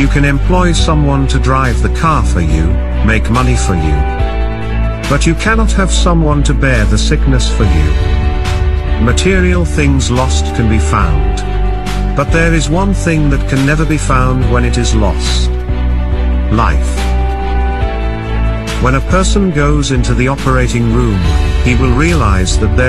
You can employ someone to drive the car for you, make money for you. But you cannot have someone to bear the sickness for you. Material things lost can be found. But there is one thing that can never be found when it is lost. Life. When a person goes into the operating room, he will realize that there